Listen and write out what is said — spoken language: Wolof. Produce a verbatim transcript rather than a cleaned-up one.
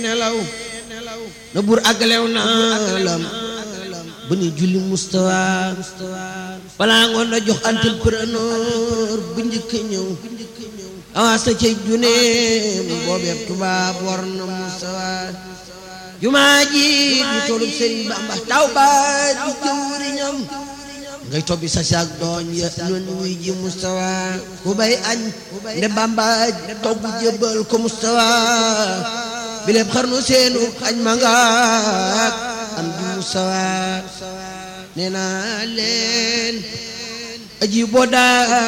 nelaw na bur agalew naa lam bu ni julli mustawa balaa ngoon na jox entrepreneur bu njëkk ñëw awaas na cay juneem boobeeb tubaab war na mustawa jumaa ji di toolub Sëriñ Bamba taw ba di jëwriñam ngay tobbi sa saak dooñ ya noon wuy ji mustawa ku bay añ nde Bamba togg jëbal ko mustawa bileeb xarnu seenu añ mangaak am di mustawa nee naa leen aji boda